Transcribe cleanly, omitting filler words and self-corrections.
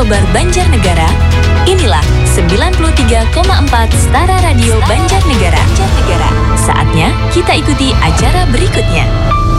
Kobar Banjarnegara. Inilah 93,4 Stara Radio Banjarnegara. Saatnya kita ikuti acara berikutnya.